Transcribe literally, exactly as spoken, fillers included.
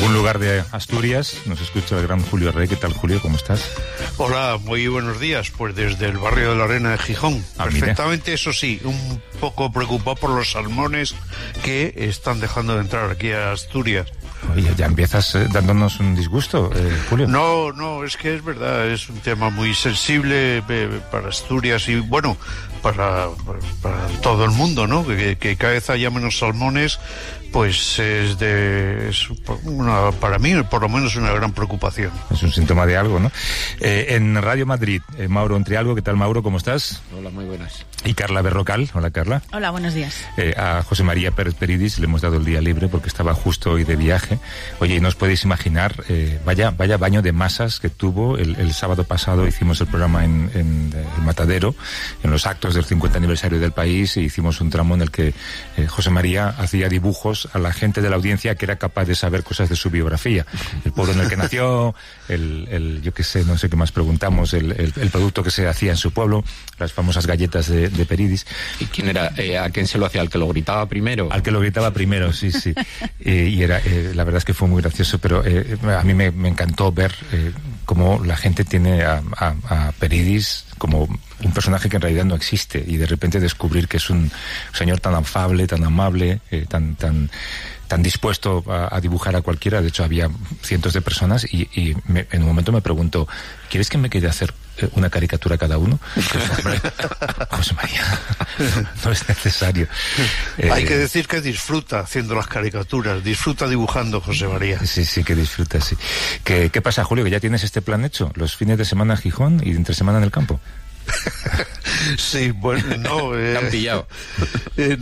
algún lugar de Asturias nos escucha el gran Julio Rey. ¿Qué tal, Julio? ¿Cómo estás? Hola, muy buenos días. Pues desde el barrio de la Arena de Gijón. Ah, perfectamente, mira. Eso sí, un poco preocupado por los salmones que están dejando de entrar aquí a Asturias. Oye, ya empiezas eh, dándonos un disgusto, eh, Julio. No, no, es que es verdad, es un tema muy sensible eh, para Asturias y, bueno, para, para todo el mundo, ¿no? Que, que cada vez haya menos salmones, pues es de es una, para mí, por lo menos, una gran preocupación. Es un síntoma de algo, ¿no? Eh, en Radio Madrid, eh, Mauro Ontrialgo. ¿Qué tal, Mauro? ¿Cómo estás? Hola, muy buenas. Y Carla Berrocal. Hola, Carla. Hola, buenos días. Eh, a José María Pérez Peridis le hemos dado el día libre porque estaba justo hoy de viaje. Oye, y no os podéis imaginar, eh, vaya vaya baño de masas que tuvo. El, el sábado pasado hicimos el programa en, en el Matadero, en los actos del cincuenta aniversario del país, e hicimos un tramo en el que eh, José María hacía dibujos a la gente de la audiencia que era capaz de saber cosas de su biografía. El pueblo en el que nació, el, el yo qué sé, no sé qué más preguntamos, el, el, el producto que se hacía en su pueblo, las famosas galletas de, de Peridis. ¿Y quién era? Eh, ¿A quién se lo hacía? ¿Al que lo gritaba primero? Al que lo gritaba primero, sí, sí. eh, y era, eh, la verdad es que fue muy gracioso, pero eh, a mí me, me encantó ver eh, cómo la gente tiene a, a, a Peridis como un personaje que en realidad no existe, y de repente descubrir que es un señor tan afable, tan amable, eh, tan tan tan dispuesto a, a dibujar a cualquiera. De hecho, había cientos de personas y, y me, en un momento me pregunto, ¿quieres que me quede a hacer eh, una caricatura cada uno? Hombre, José María, no es necesario. Eh, Hay que decir que disfruta haciendo las caricaturas, disfruta dibujando, José María. Sí, sí, que disfruta, sí. ¿Qué, qué pasa, Julio? ¿Que ya tienes este plan hecho? ¿Los fines de semana en Gijón y entre semana en el campo? Sí, bueno, no. Eh, Te han pillado. Eh,